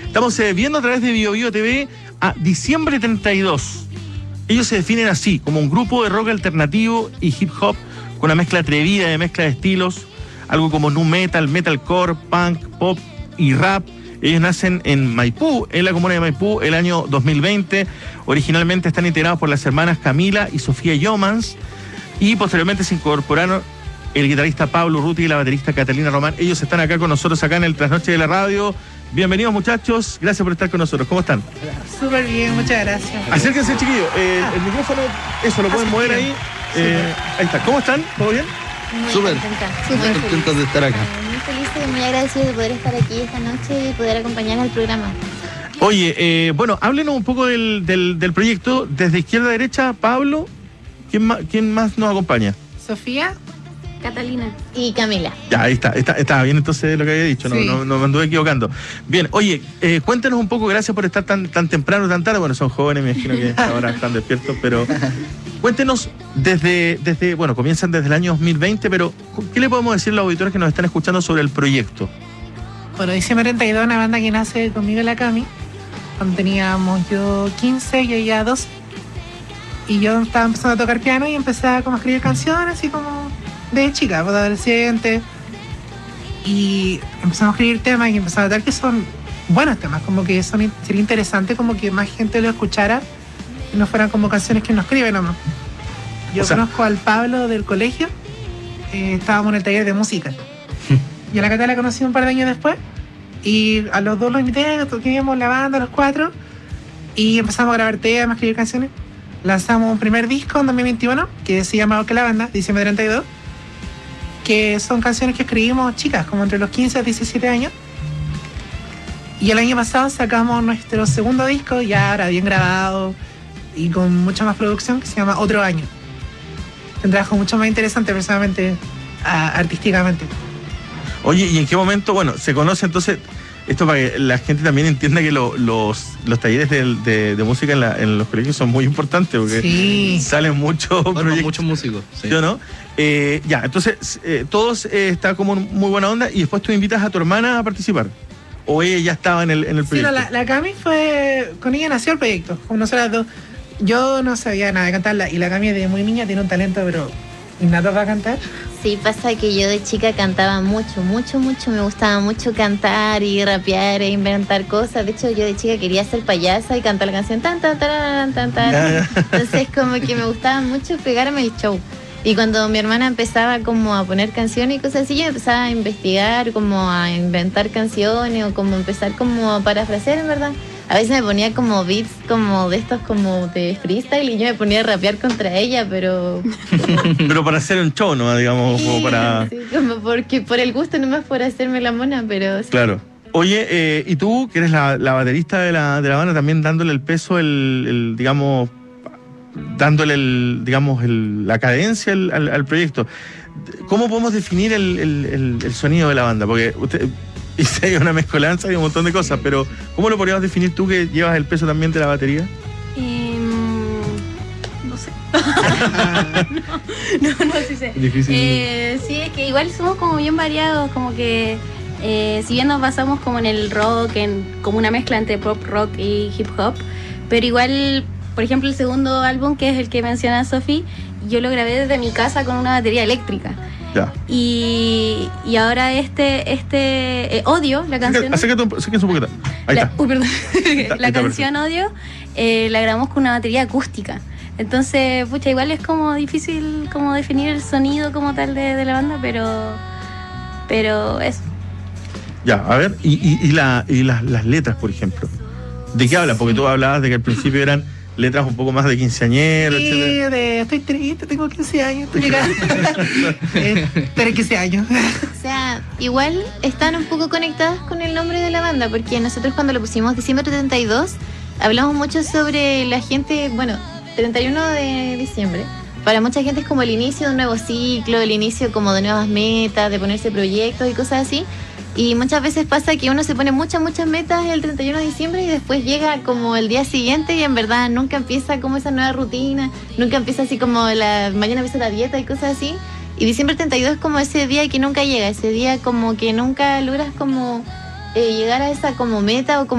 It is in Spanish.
Estamos viendo a través de BioBio TV a Diciembre 32. Ellos se definen así, como un grupo de rock alternativo y hip hop con una mezcla atrevida de mezcla de estilos, algo como nu metal, metalcore, punk, pop y rap. Ellos nacen en Maipú, en la comuna de Maipú, el año 2020. Originalmente están integrados por las hermanas Camila y Sofía Yomans, y posteriormente se incorporaron el guitarrista Pablo Urruti y la baterista Catalina Román. Ellos están acá con nosotros, acá en el Trasnoche de la Radio. Bienvenidos, muchachos, gracias por estar con nosotros. ¿Cómo están? Súper bien, muchas gracias. Acérquense, chiquillos. El micrófono, eso, lo pueden mover ahí. Ahí está. ¿Cómo están? ¿Todo bien? Súper contentos de estar acá. Muy felices y muy agradecidos de poder estar aquí esta noche y poder acompañar al programa. Oye, bueno, háblenos un poco del proyecto. Desde izquierda a derecha, Pablo. ¿Quién más nos acompaña? Sofía, Catalina y Camila. Ya, ahí está. Estaba bien entonces lo que había dicho, sí. no me anduve equivocando. Bien, oye, cuéntenos un poco, gracias por estar tan temprano, tan tarde. Bueno, son jóvenes, me imagino que ahora están despiertos, pero cuéntenos desde, bueno, comienzan desde el año 2020, pero ¿qué le podemos decir a los auditores que nos están escuchando sobre el proyecto? bueno, Diciembre 32, una banda que nace conmigo y la Cami, cuando teníamos yo 15 y ella 12. Y yo estaba empezando a tocar piano y empecé a como escribir canciones, así como de chica, pues, de adolescente. Y empezamos a escribir temas y empezamos a notar que son buenos temas, como que sería interesante como que más gente lo escuchara y no fueran como canciones que uno escribe nomás. Yo conozco al Pablo del colegio, estábamos en el taller de música. Y a la Cata la conocí un par de años después y a los dos los invité, toquíamos la banda, los cuatro, y empezamos a grabar temas, a escribir canciones. Lanzamos un primer disco en 2021 que se llama Que la Banda, Diciembre 32, que son canciones que escribimos chicas, como entre los 15 y 17 años. Y el año pasado sacamos nuestro segundo disco, ya ahora bien grabado y con mucha más producción, que se llama Otro Año. Un trabajo mucho más interesante personalmente, artísticamente. Oye, ¿y en qué momento, bueno, se conoce entonces, esto para que la gente también entienda que los talleres de música en los colegios son muy importantes, porque sí, salen muchos músicos. Sí. ¿Sí o no? Ya, entonces, todos está como muy buena onda, y después tú invitas a tu hermana a participar. ¿O ella ya estaba en el proyecto? Sí, no, la Cami fue... Con ella nació el proyecto, con nosotras dos. Yo no sabía nada de cantarla, y la Cami desde muy niña tiene un talento, pero innato para cantar. Sí, pasa que yo de chica cantaba mucho. Me gustaba mucho cantar y rapear e inventar cosas. De hecho, yo de chica quería ser payasa y cantar la canción tan. Entonces, como que me gustaba mucho pegarme el show. Y cuando mi hermana empezaba como a poner canciones y cosas así, yo empezaba a investigar, como a inventar canciones o como empezar como a parafrasear, en verdad. A veces me ponía como beats como de estos como de freestyle y yo me ponía a rapear contra ella, pero... Pero para hacer un show, ¿no? Digamos, sí, como para... Sí, como porque por el gusto, nomás por hacerme la mona, pero... Sí. Claro. Oye, y tú, que eres la baterista de la banda, también dándole el peso, digamos, dándole la cadencia al proyecto. ¿Cómo podemos definir el sonido de la banda? Porque usted... Y hay una mezcolanza y un montón de cosas, pero ¿cómo lo podrías definir tú, que llevas el peso también de la batería? No sé. no sí sé. Difícil. Sí, es que igual somos como bien variados, como que si bien nos basamos como en el rock, como una mezcla entre pop, rock y hip hop, pero igual, por ejemplo, el segundo álbum, que es el que menciona Sofi, yo lo grabé desde mi casa con una batería eléctrica. Ya. Y ahora Odio, la canción... Acércate un poquito. Ahí está. Perdón. La canción perfecto. Odio la grabamos con una batería acústica. Entonces, pucha, igual es como difícil como definir el sonido como tal de la banda, pero eso. Ya, a ver, y las letras, por ejemplo. ¿De qué hablan? Porque tú hablabas de que al principio eran letras un poco más de quinceañero, Sí, etcétera. estoy triste, tengo 15 años, estoy llegando. Tengo 15 años. O sea, igual están un poco conectadas con el nombre de la banda, porque nosotros cuando lo pusimos Diciembre 32, hablamos mucho sobre la gente, bueno, 31 de diciembre. Para mucha gente es como el inicio de un nuevo ciclo, el inicio como de nuevas metas, de ponerse proyectos y cosas así. Y muchas veces pasa que uno se pone muchas metas el 31 de diciembre y después llega como el día siguiente y en verdad nunca empieza como esa nueva rutina, nunca empieza así como mañana empieza la dieta y cosas así. Y diciembre 32 es como ese día que nunca llega, ese día como que nunca logras como llegar a esa como meta o como